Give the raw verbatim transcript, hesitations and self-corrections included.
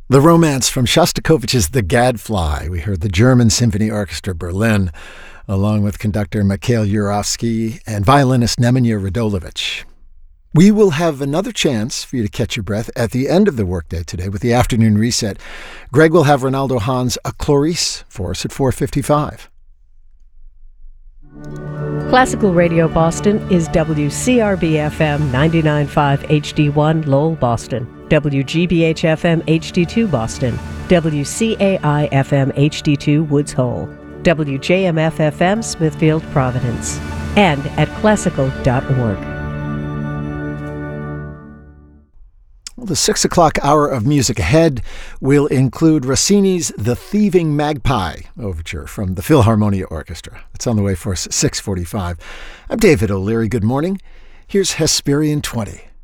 The Romance from Shostakovich's The Gadfly. We heard the German Symphony Orchestra Berlin, along with conductor Mikhail Yurovsky and violinist Nemanja Radolovich. We will have another chance for you to catch your breath at the end of the workday today with the afternoon reset. Greg will have Ronaldo Hahn's A Clarice for us at four fifty-five. Classical Radio Boston is W C R B F M ninety-nine point five H D one Lowell, Boston, W G B H F M H D two Boston, W C A I F M H D two Woods Hole, W J M F F M Smithfield, Providence, and at classical dot org. Well, the six o'clock hour of music ahead will include Rossini's The Thieving Magpie Overture from the Philharmonia Orchestra. It's on the way for us at six forty-five. I'm David O'Leary. Good morning. Here's Hesperian twenty.